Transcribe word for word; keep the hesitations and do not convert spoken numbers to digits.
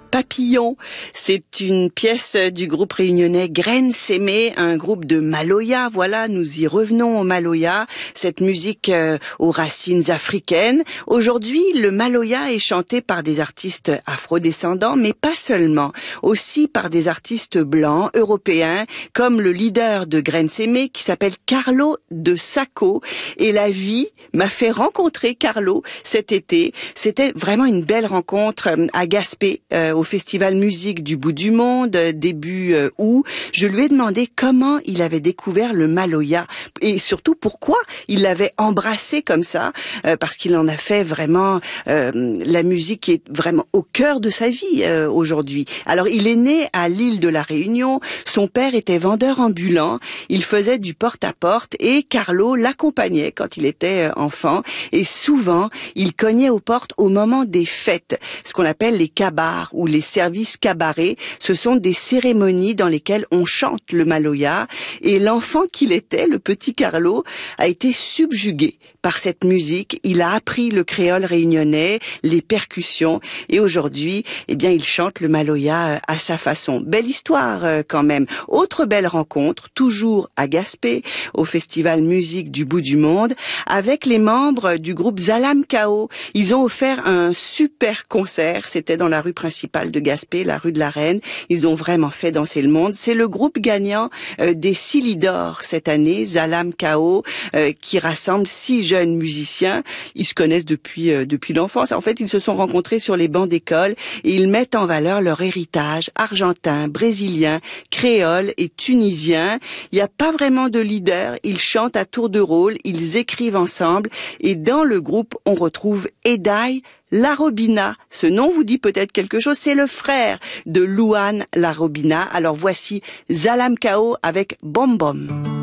Papillon. C'est une pièce du groupe réunionnais Graines Sémées, un groupe de Maloya. Voilà, nous y revenons au Maloya, cette musique euh, aux racines africaines. Aujourd'hui, le Maloya est chanté par des artistes afrodescendants, mais pas seulement. Aussi par des artistes blancs, européens, comme le leader de Graines Sémées qui s'appelle Carlo de Sacco. Et la vie m'a fait rencontrer Carlo cet été. C'était vraiment une belle rencontre à Gaspé, euh, au Festival Musique du Bout du Monde, début euh, août. Je lui ai demandé comment il avait découvert le Maloya et surtout pourquoi il l'avait embrassé comme ça, euh, parce qu'il en a fait vraiment euh, la musique qui est vraiment au cœur de sa vie euh, aujourd'hui. Alors il est né à l'île de la Réunion, son père était vendeur ambulant, il faisait du porte-à-porte et Carlo l'accompagnait quand il était enfant et souvent il cognait aux portes au moment des fêtes, ce qu'on appelle les cabars ou les services cabarets. Ce sont des cérémonies dans lesquelles on chante le Maloya et l'enfant qu'il était, le petit Carlo, a été subjugué par cette musique. Il a appris le créole réunionnais, les percussions et aujourd'hui, eh bien, il chante le Maloya à sa façon. Belle histoire quand même. Autre belle rencontre, toujours à Gaspé, au Festival Musique du Bout du Monde, avec les membres du groupe Zalam Kao. Ils ont offert un super concert. C'était dans la rue principale de Gaspé, la rue de la Reine. Ils ont vraiment fait danser le monde. C'est le groupe gagnant euh, des Silly d'Or cette année, Zalam Kao, euh, qui rassemble six jeunes musiciens. Ils se connaissent depuis euh, depuis l'enfance. En fait, ils se sont rencontrés sur les bancs d'école et ils mettent en valeur leur héritage argentin, brésilien, créole et tunisien. Il n'y a pas vraiment de leader. Ils chantent à tour de rôle, ils écrivent ensemble et dans le groupe, on retrouve Edaï Larobina. Ce nom vous dit peut-être quelque chose, c'est le frère de Louane Larobina. Alors voici Zalam Kao avec Bom Bom.